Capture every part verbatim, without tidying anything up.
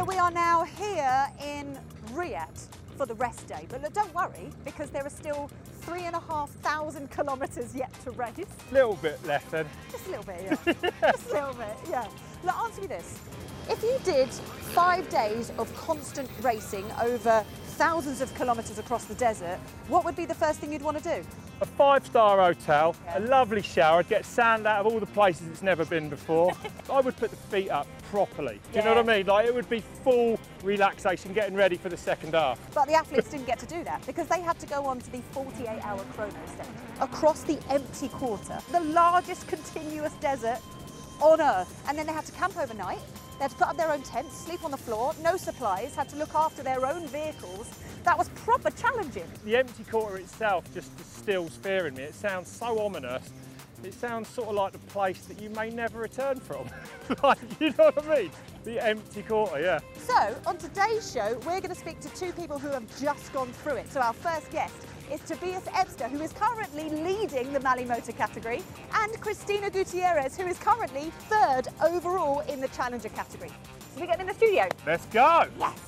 we are now here in Riyadh for the rest day. But look, don't worry, because there are still three and a half thousand kilometres yet to race. A little bit left then. Just a little bit, yeah. Just a little bit, yeah. Look, answer me this. If you did five days of constant racing over thousands of kilometres across the desert, what would be the first thing you'd want to do? A five-star hotel, Yeah. a lovely shower, I'd get sand out of all the places it's never been before. I would put the feet up properly. Do you know Yeah. what I mean? Like, it would be full relaxation, getting ready for the second half. But the athletes didn't get to do that because they had to go on to the forty-eight hour chrono stage across the empty quarter, the largest continuous desert on Earth. And then they had to camp overnight. They had to put up their own tents, sleep on the floor, no supplies, had to look after their own vehicles. That was proper challenging. The empty quarter itself just distills fear in me. It sounds so ominous. It sounds sort of like the place that you may never return from. Like, you know what I mean? The empty quarter, yeah. So, on today's show, we're going to speak to two people who have just gone through it. So our first guest is Tobias Ebster, who is currently leading the Mali Motor category, and Cristina Gutierrez, who is currently third overall in the Challenger category. So we get in the studio. Let's go. Yes.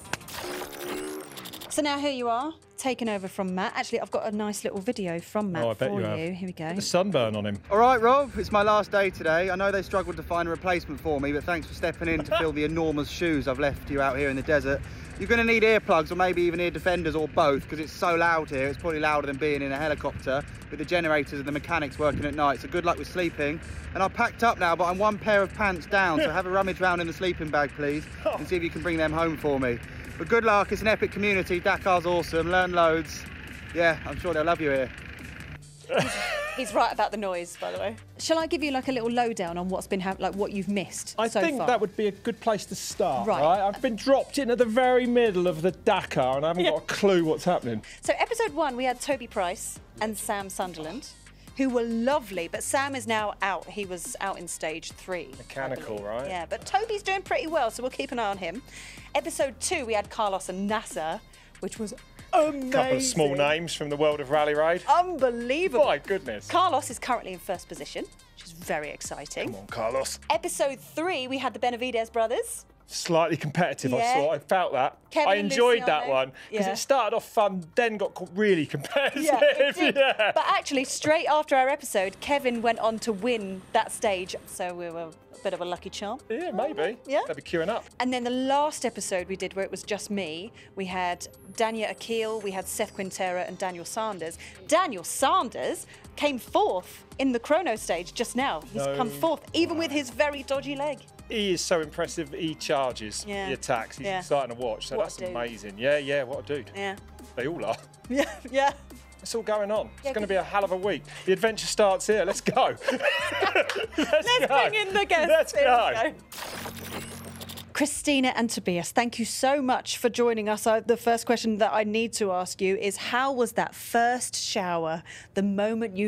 So now here you are, taken over from Matt. Actually, I've got a nice little video from Matt Oh, I bet for you have. you. Here we go. The sunburn on him. All right, Rob, it's my last day today. I know they struggled to find a replacement for me, but thanks for stepping in to fill the enormous shoes I've left you out here in the desert. You're going to need earplugs or maybe even ear defenders or both because it's so loud here. It's probably louder than being in a helicopter with the generators and the mechanics working at night. So good luck with sleeping. And I've packed up now, but I'm one pair of pants down. So have a rummage round in the sleeping bag, please, and see if you can bring them home for me. But good luck. It's an epic community. Dakar's awesome. Learn loads. Yeah, I'm sure they'll love you here. He's right about the noise, by the way. Shall I give you like a little lowdown on what's been happening, like what you've missed I so think far? that would be a good place to start, Right. right? I've been dropped in at the very middle of the Dakar and I haven't Yeah. got a clue what's happening. So episode one, we had Toby Price and Sam Sunderland, who were lovely, but Sam is now out. He was out in stage three. I Mechanical, believe. right? Yeah, but Toby's doing pretty well, so we'll keep an eye on him. Episode two, we had Carlos and Nasser, which was amazing. Couple of small names from the world of Rally Raid. Unbelievable. My goodness. Carlos is currently in first position, which is very exciting. Come on, Carlos. Episode three, we had the Benavides brothers. Slightly competitive, I Yeah. saw. I felt that. Kevin I and enjoyed that Luciano. one because Yeah. it started off fun, then got co- really competitive. Yeah, it did. Yeah. But actually, straight after our episode, Kevin went on to win that stage, so we were a bit of a lucky charm. Yeah, maybe. Yeah. They'll be queuing up. And then the last episode we did, where it was just me, we had Dania Akil, we had Seth Quintera, and Daniel Sanders. Daniel Sanders came fourth in the chrono stage just now. He's No come fourth, even with his very dodgy leg. He is so impressive. He charges Yeah. the attacks. He's Yeah. exciting to watch. So What a that's dude. amazing. Yeah, yeah, what a dude. Yeah. They all are. Yeah, yeah. It's all going on. It's Yeah, going to good. be a hell of a week. The adventure starts here. Let's go. Let's, Let's go. bring in the guests. Let's Here go. we go. Christina and Tobias, thank you so much for joining us. Uh, the first question that I need to ask you is, how was that first shower, the moment you